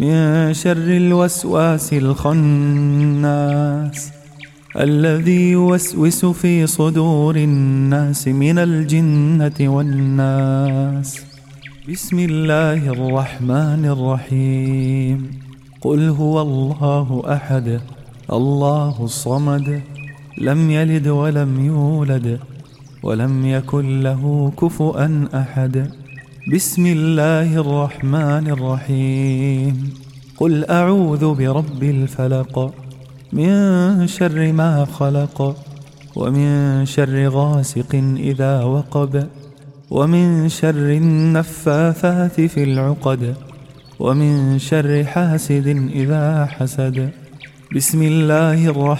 من شر الوسواس الخناس الذي يوسوس في صدور الناس من الجنة والناس. بسم الله الرحمن الرحيم. قل هو الله أحد الله الصمد لم يلد ولم يولد ولم يكن له كفؤا أحد. بسم الله الرحمن الرحيم. قل أعوذ برب الفلق من شر ما خلق ومن شر غاسق إذا وقب ومن شر النفاثات في العقد ومن شر حاسد إذا حسد. بسم الله الرحمن